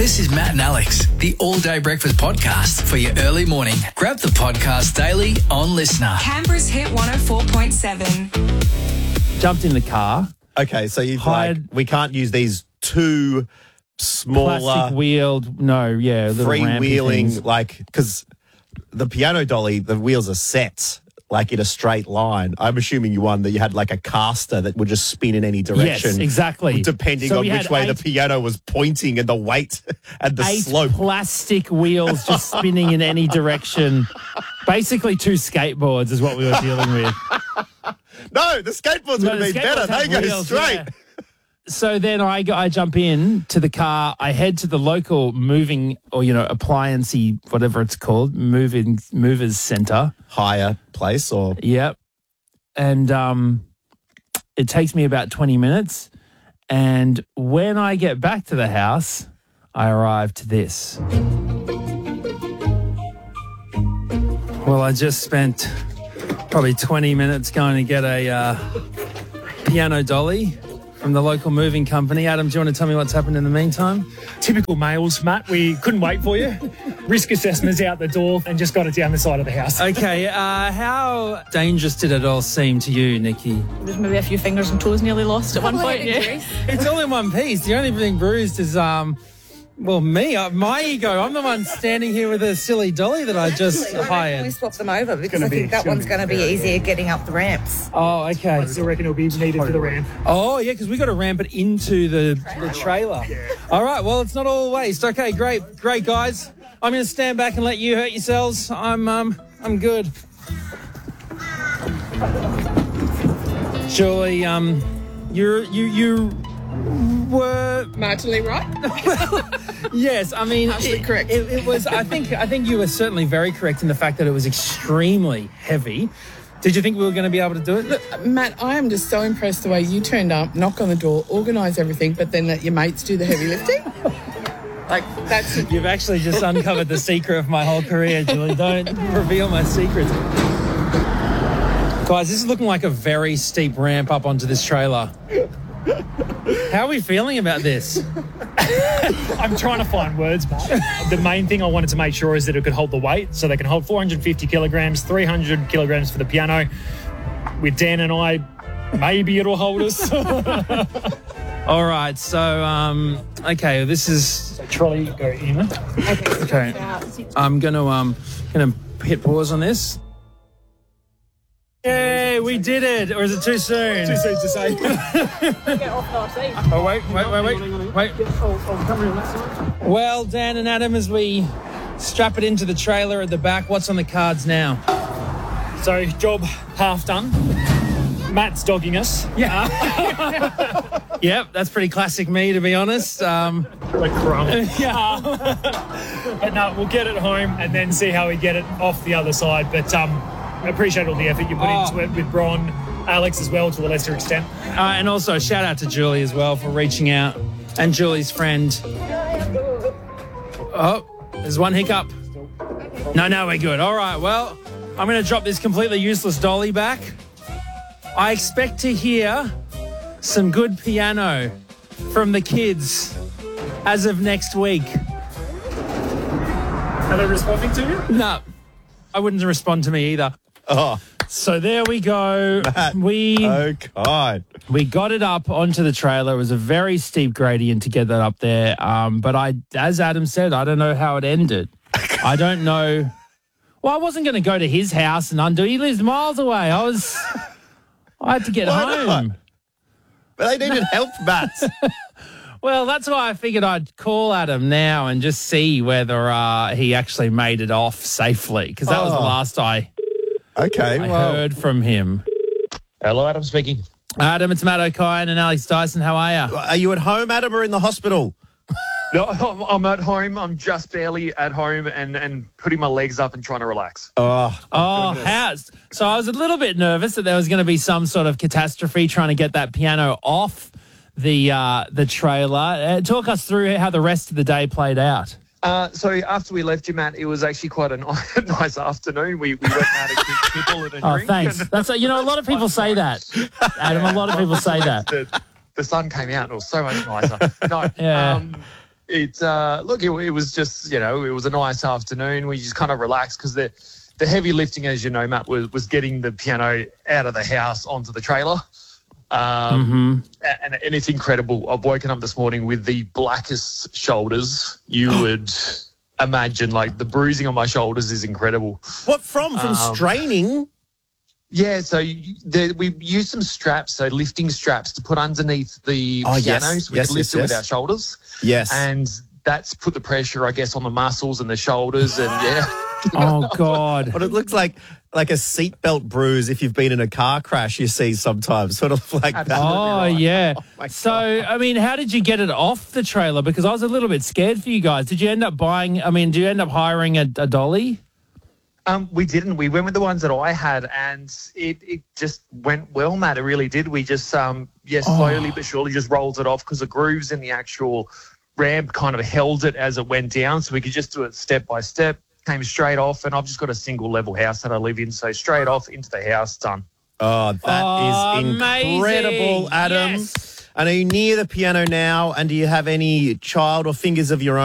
This is Matt and Alex, the All Day Breakfast Podcast for your early morning. Grab the podcast daily on Listener. Canberra's Hit 104.7. Jumped in the car. Okay, so you've we can't use these two smaller Plastic wheeled, little freewheeling, rampy things. because the piano dolly, the wheels are set like in a straight line. I'm assuming you that you had like a caster that would just spin in any direction. Yes, exactly. Depending on which way the piano was pointing and the weight and the slope. Plastic wheels just spinning in any direction. Basically 2 skateboards is what we were dealing with. No, the skateboards would have been better. They go straight. Yeah. So then I jump in to the car. I head to the local moving or, appliancey, whatever it's called, movers centre. Hire place or... Yep. And it takes me about 20 minutes. And when I get back to the house, I arrive to this. Well, I just spent probably 20 minutes going to get a piano dolly from the local moving company. Adam, do you want to tell me what's happened in the meantime? Typical males, Matt. We couldn't wait for you. Risk assessment's out the door and just got it down the side of the house. Okay, how dangerous did it all seem to you, Nikki? There's maybe a few fingers and toes nearly lost at one point, yeah. It's all in one piece. The only thing bruised is, my ego. I'm the one standing here with a silly dolly that I just hired. We swap them over because I think that one's going to be easier getting up the ramps. Oh, okay. I still reckon it'll be needed for the ramp. Oh, yeah, because we got to ramp it into the trailer. Yeah. All right, well, it's not all waste. Okay, great, guys. I'm going to stand back and let you hurt yourselves. I'm good. Julie, you were marginally right. Yes, I mean, absolutely correct. It was. I think you were certainly very correct in the fact that it was extremely heavy. Did you think we were going to be able to do it? Look, Matt, I am just so impressed the way you turned up, knock on the door, organise everything, but then let your mates do the heavy lifting. You've actually just uncovered the secret of my whole career, Julie. Don't reveal my secrets. Guys, this is looking like a very steep ramp up onto this trailer. How are we feeling about this? I'm trying to find words, Matt. The main thing I wanted to make sure is that it could hold the weight, so they can hold 450 kilograms, 300 kilograms for the piano. With Dan and I, maybe it'll hold us. All right, so okay, this is trolley go in. Okay, I'm gonna hit pause on this. Yay, we did it! Or is it too soon? Too soon to say. Get off our seat. Oh, wait. Well, Dan and Adam, as we strap it into the trailer at the back, what's on the cards now? So, job half done. Matt's dogging us. Yeah. Yep, that's pretty classic me, to be honest. Like crumb. Yeah. But no, we'll get it home and then see how we get it off the other side. But I appreciate all the effort you put into it with Bron, Alex as well, to a lesser extent. And also shout out to Julie as well for reaching out, and Julie's friend. Oh, there's one hiccup. No, we're good. All right, well, I'm going to drop this completely useless dolly back. I expect to hear some good piano from the kids as of next week. Are they responding to you? No, I wouldn't respond to me either. Oh. So there we go. Matt, we God. We got it up onto the trailer. It was a very steep gradient to get that up there. But as Adam said, I don't know how it ended. I don't know. Well, I wasn't going to go to his house and undo. He lives miles away. I had to get home. Not? But they needed help, Matt. Well, that's why I figured I'd call Adam now and just see whether he actually made it off safely, because that was the last I heard from him. Hello, Adam speaking. Adam, it's Matt O'Kine and Alex Dyson. How are you? Are you at home, Adam, or in the hospital? No, I'm at home. I'm just barely at home and putting my legs up and trying to relax. So I was a little bit nervous that there was going to be some sort of catastrophe trying to get that piano off the trailer. Talk us through how the rest of the day played out. So after we left you, Matt, it was actually quite a nice afternoon. We went out to kibble and a drink. Oh, thanks. That's a lot of people say that, Adam. A lot of people say that. The sun came out and it was so much nicer. No, yeah. it was just, it was a nice afternoon. We just kind of relaxed because the heavy lifting, as you know, Matt, was getting the piano out of the house onto the trailer. And it's incredible. I've woken up this morning with the blackest shoulders you would imagine. Like, the bruising on my shoulders is incredible. What from? From straining? Yeah, so we use some straps, so lifting straps to put underneath the piano so we can lift it with our shoulders. Yes. And that's put the pressure, I guess, on the muscles and the shoulders and, Oh, God. But it looks like a seatbelt bruise if you've been in a car crash you see sometimes, sort of like that. Oh, yeah. my So, I mean, how did you get it off the trailer? Because I was a little bit scared for you guys. Did you end up did you end up hiring a dolly? We didn't. We went with the ones that I had, and it just went well, Matt. It really did. We just, slowly but surely just rolled it off because the grooves in the actual ramp kind of held it as it went down, so we could just do it step by step. Came straight off, and I've just got a single level house that I live in, so straight off into the house, done. Oh, that is incredible, amazing. Adam. Yes. And are you near the piano now, and do you have any child or fingers of your own?